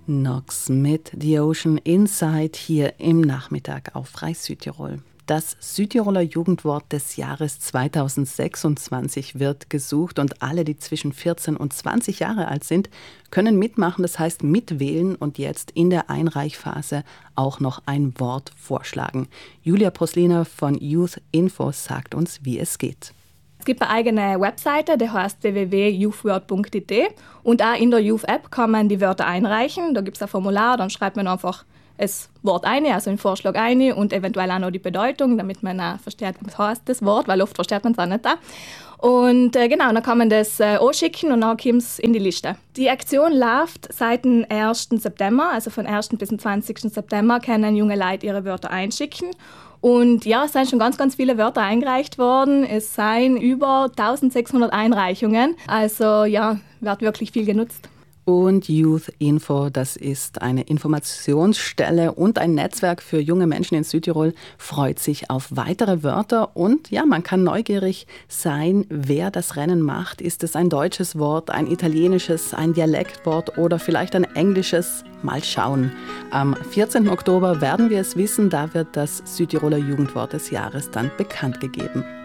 Nox mit The Ocean Inside hier im Nachmittag auf Frei Südtirol. Das Südtiroler Jugendwort des Jahres 2026 wird gesucht und alle, die zwischen 14 und 20 Jahre alt sind, können mitmachen, das heißt mitwählen und jetzt in der Einreichphase auch noch ein Wort vorschlagen. Julia Prosliner von Youth Info sagt uns, wie es geht. Es gibt eine eigene Webseite, die heißt www.youthword.it und auch in der Youth-App kann man die Wörter einreichen. Da gibt es ein Formular, dann schreibt man einfach das Wort ein, also den Vorschlag ein und eventuell auch noch die Bedeutung, damit man auch versteht, was heißt das Wort, weil oft versteht man es auch nicht. Und genau, dann kann man das anschicken und dann kommt es in die Liste. Die Aktion läuft seit dem 1. September, also von 1. bis zum 20. September können junge Leute ihre Wörter einschicken. Und ja, es sind schon ganz, ganz viele Wörter eingereicht worden. Es seien über 1600 Einreichungen. Also ja, wird wirklich viel genutzt. Und Youth Info, das ist eine Informationsstelle und ein Netzwerk für junge Menschen in Südtirol, freut sich auf weitere Wörter. Und ja, man kann neugierig sein, wer das Rennen macht. Ist es ein deutsches Wort, ein italienisches, ein Dialektwort oder vielleicht ein englisches? Mal schauen. Am 14. Oktober werden wir es wissen, da wird das Südtiroler Jugendwort des Jahres dann bekannt gegeben.